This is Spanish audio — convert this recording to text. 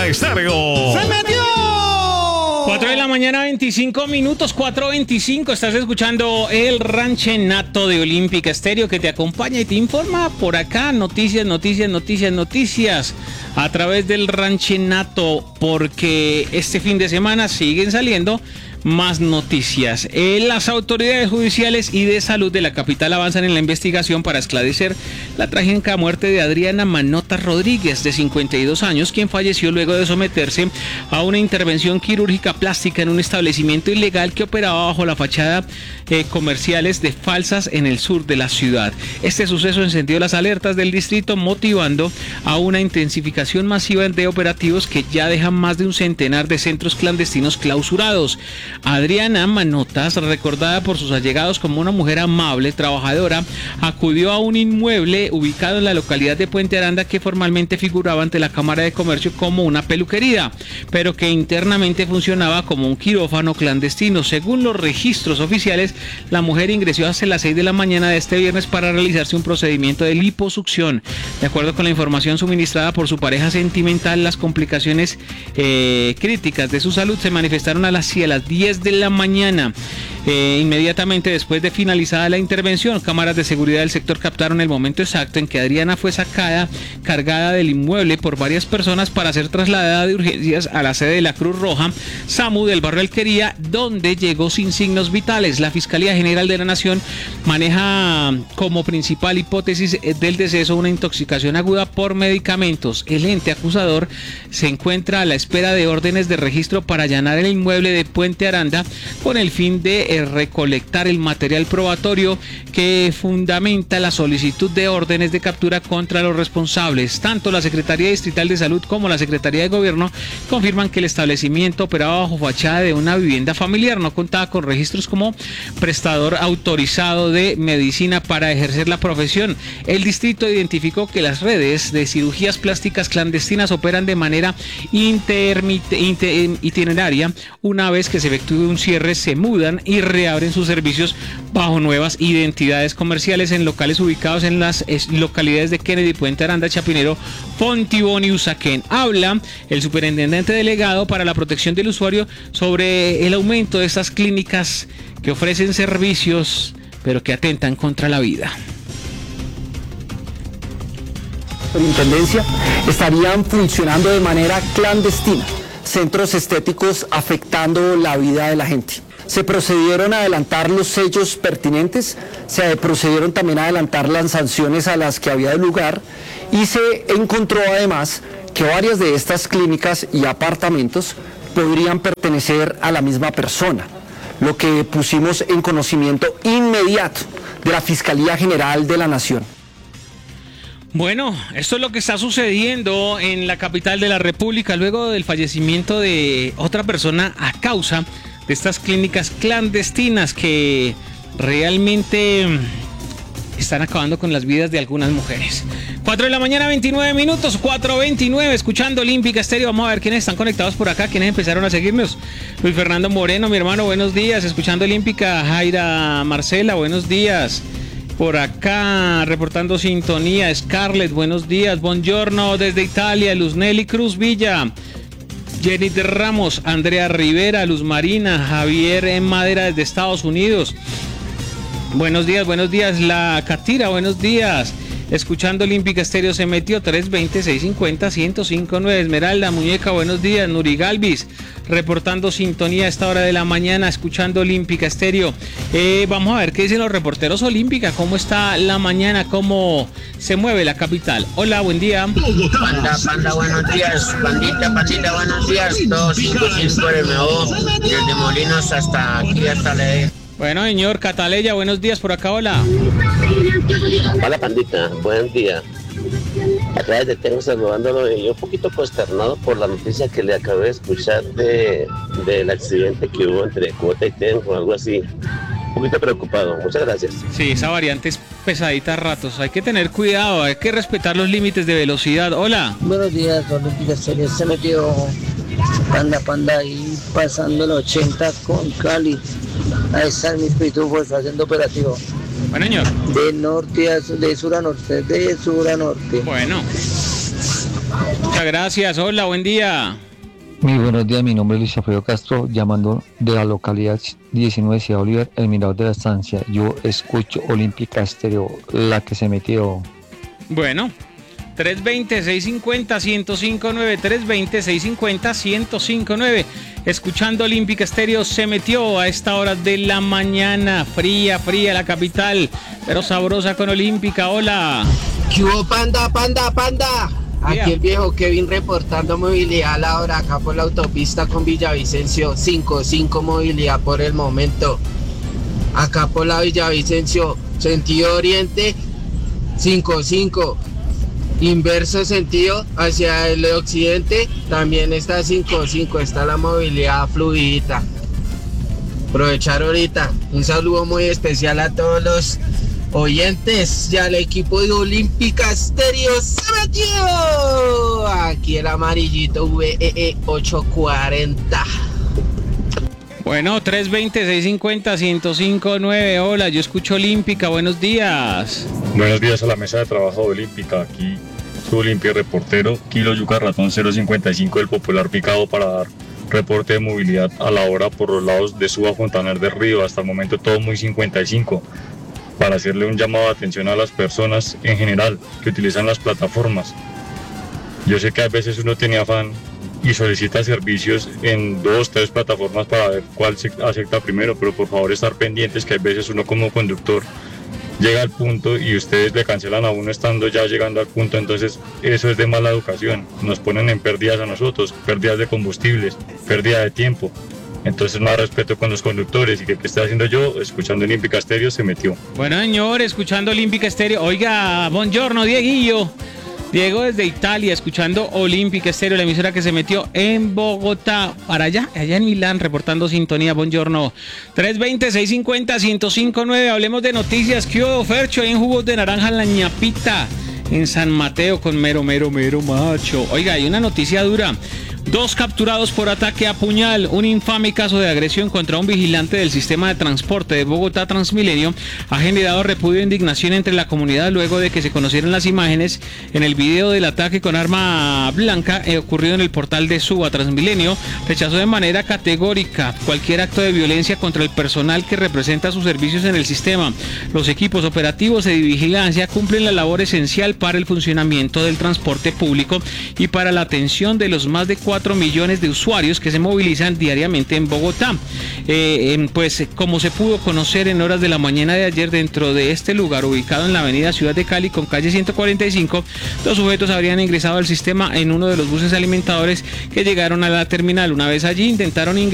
Estéreo. ¡Se metió! 4 de la mañana, 25 minutos, 4:25. Estás escuchando el Ranchenato de Olímpica Estéreo, que te acompaña y te informa por acá. Noticias a través del Ranchenato, porque este fin de semana siguen saliendo más noticias. Las autoridades judiciales y de salud de la capital avanzan en la investigación para esclarecer la trágica muerte de Adriana Manota Rodríguez, de 52 años, quien falleció luego de someterse a una intervención quirúrgica plástica en un establecimiento ilegal que operaba bajo la fachada comerciales de Falsas en el sur de la ciudad. Este suceso encendió las alertas del distrito, motivando a una intensificación masiva de operativos que ya dejan más de un centenar de centros clandestinos clausurados. Adriana Manotas, recordada por sus allegados como una mujer amable, trabajadora, acudió a un inmueble ubicado en la localidad de Puente Aranda que formalmente figuraba ante la Cámara de Comercio como una peluquería, pero que internamente funcionaba como un quirófano clandestino. Según los registros oficiales, la mujer ingresó hacia las 6 de la mañana de este viernes para realizarse un procedimiento de liposucción. De acuerdo con la información suministrada por su pareja sentimental, las complicaciones críticas de su salud se manifestaron a las 10 de la mañana. Inmediatamente después de finalizada la intervención, cámaras de seguridad del sector captaron el momento exacto en que Adriana fue sacada cargada del inmueble por varias personas para ser trasladada de urgencias a la sede de la Cruz Roja SAMU del barrio Alquería, donde llegó sin signos vitales. La Fiscalía General de la Nación maneja como principal hipótesis del deceso una intoxicación aguda por medicamentos. El ente acusador se encuentra a la espera de órdenes de registro para allanar el inmueble de Puente Aranda con el fin de recolectar el material probatorio que fundamenta la solicitud de órdenes de captura contra los responsables. Tanto la Secretaría Distrital de Salud como la Secretaría de Gobierno confirman que el establecimiento operaba bajo fachada de una vivienda familiar, no contaba con registros como prestador autorizado de medicina para ejercer la profesión. El distrito identificó que las redes de cirugías plásticas clandestinas operan de manera itineraria. Una vez que se efectúe un cierre, se mudan y reabren sus servicios bajo nuevas identidades comerciales en locales ubicados en las localidades de Kennedy, Puente Aranda, Chapinero, Fontibón y Usaquén. Habla el superintendente delegado para la protección del usuario sobre el aumento de estas clínicas que ofrecen servicios pero que atentan contra la vida. Superintendencia estarían funcionando de manera clandestina, centros estéticos afectando la vida de la gente. Se procedieron a adelantar los sellos pertinentes, se procedieron también a adelantar las sanciones a las que había lugar y se encontró además que varias de estas clínicas y apartamentos podrían pertenecer a la misma persona, lo que pusimos en conocimiento inmediato de la Fiscalía General de la Nación. Bueno, esto es lo que está sucediendo en la capital de la República luego del fallecimiento de otra persona a causa de estas clínicas clandestinas que realmente están acabando con las vidas de algunas mujeres. 4 de la mañana, 29 minutos, 4:29, escuchando Olímpica Estéreo. Vamos a ver quiénes están conectados por acá, quiénes empezaron a seguirnos. Luis Fernando Moreno, mi hermano, buenos días, escuchando Olímpica. Jaira Marcela, buenos días. Por acá, reportando sintonía, Scarlett, buenos días. Buongiorno desde Italia, Luz Nelly Cruz Villa. Jenny de Ramos, Andrea Rivera, Luz Marina, Javier en Madera desde Estados Unidos. Buenos días, La Catira, buenos días. Escuchando Olímpica Estéreo, se metió 320-650-1059. Esmeralda Muñeca, buenos días. Nuri Galvis, reportando sintonía a esta hora de la mañana, escuchando Olímpica Estéreo. Vamos a ver qué dicen los reporteros Olímpica, cómo está la mañana, cómo se mueve la capital. Hola, buen día. Panda, buenos días. Pandita, buenos días. 255 RMO, desde Molinos hasta aquí, hasta la... Bueno, señor Cataleya, buenos días por acá, hola. Hola, Pandita, buen día. A través de Tengo saludándolo y un poquito consternado por la noticia que le acabé de escuchar del accidente que hubo entre Cuota y Tengo, algo así. Un poquito preocupado, muchas gracias. Sí, esa variante es pesadita a ratos, hay que tener cuidado, hay que respetar los límites de velocidad. Hola. Buenos días, Olímpica Estéreo, se metió Panda ahí pasando el 80 con Cali. Ahí están mis pitufos haciendo operativo. Bueno, señor. De norte a de sur a norte, de sur a norte. Bueno. Muchas gracias. Hola, buen día. Muy buenos días, mi nombre es Luis Alfredo Castro, llamando de la localidad 19 de Ciudad Bolívar, el Mirador de la Estancia. Yo escucho Olímpica Estéreo, la que se metió. Bueno, 320-650-1059, 320-650-1059. Escuchando Olímpica Estéreo, se metió a esta hora de la mañana. Fría la capital, pero sabrosa con Olímpica. Hola. ¿Qué hubo, panda? Aquí el viejo Kevin reportando movilidad a la hora acá por la autopista con Villavicencio. 5 movilidad por el momento. Acá por la Villavicencio, sentido oriente, 5. Inverso sentido hacia el occidente, también está 5. Está la movilidad fluidita. Aprovechar ahorita. Un saludo muy especial a todos los oyentes, ya el equipo de Olímpica Estéreo se metió. Aquí el amarillito VEE 840. Bueno, 320-650-1059. Hola, yo escucho Olímpica. Buenos días. Buenos días a la mesa de trabajo de Olímpica. Aquí su Olimpia reportero, Kilo Yuca Ratón 055 del Popular Picado para dar reporte de movilidad a la hora por los lados de Suba, Fontanar del Río. Hasta el momento todo muy 55. Para hacerle un llamado de atención a las personas en general que utilizan las plataformas. Yo sé que a veces uno tiene afán y solicita servicios en 2-3 plataformas para ver cuál se acepta primero, pero por favor estar pendientes que a veces uno como conductor llega al punto y ustedes le cancelan a uno estando ya llegando al punto, entonces eso es de mala educación, nos ponen en pérdidas a nosotros, pérdidas de combustibles, pérdida de tiempo. Entonces más respeto con los conductores y que esté haciendo yo, escuchando Olímpica Estéreo, se metió. Bueno, señor, escuchando Olímpica Estéreo. Oiga, buongiorno, Dieguillo. Diego desde Italia, escuchando Olímpica Estéreo, la emisora que se metió en Bogotá, para allá en Milán, reportando sintonía. Buongiorno. 320-650-1059. Hablemos de noticias. ¿Qué hubo, Fercho? En jugos de naranja en la ñapita, en San Mateo, con mero macho. Oiga, hay una noticia dura. 2 capturados por ataque a puñal. Un infame caso de agresión contra un vigilante del sistema de transporte de Bogotá Transmilenio ha generado repudio e indignación entre la comunidad luego de que se conocieron las imágenes en el video del ataque con arma blanca ocurrido en el portal de Suba. Transmilenio rechazó de manera categórica cualquier acto de violencia contra el personal que representa sus servicios en el sistema. Los equipos operativos de vigilancia cumplen la labor esencial para el funcionamiento del transporte público y para la atención de los más de 4 millones de usuarios que se movilizan diariamente en Bogotá. Pues como se pudo conocer en horas de la mañana de ayer, dentro de este lugar ubicado en la avenida Ciudad de Cali con calle 145, 2 sujetos habrían ingresado al sistema en uno de los buses alimentadores que llegaron a la terminal. Una vez allí intentaron ingresar